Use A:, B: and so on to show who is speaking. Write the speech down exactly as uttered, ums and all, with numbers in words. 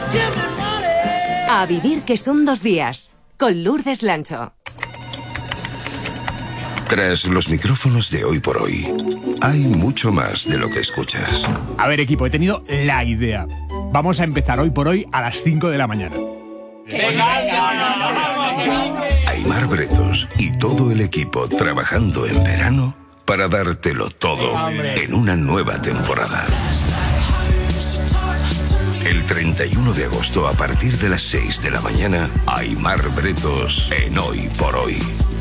A: A vivir que son dos días, con Lourdes Lancho.
B: Tras los micrófonos de Hoy por Hoy, hay mucho más de lo que escuchas.
C: A ver, equipo, he tenido la idea. Vamos a empezar Hoy por Hoy a las cinco de la mañana.
B: Aimar Bretos y todo el equipo trabajando en verano para dártelo todo en una nueva temporada. El treinta y uno de agosto, a partir de las seis de la mañana, Aimar Bretos en Hoy por Hoy.